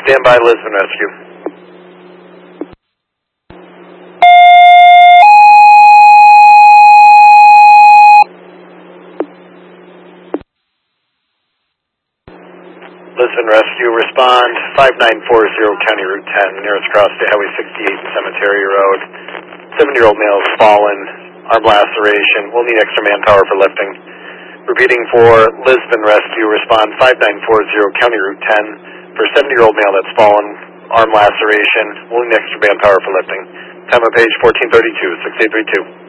Stand by, Lisbon Rescue. Lisbon Rescue, respond 5940 County Route 10, nearest cross to Highway 68 Cemetery Road. 7-year-old male is fallen, arm laceration. We'll need extra manpower for lifting. Repeating for Lisbon Rescue, respond 5940 County Route 10 for 7-year-old male that's fallen, arm laceration. We'll need extra manpower for lifting. Time of page 1432, 6832.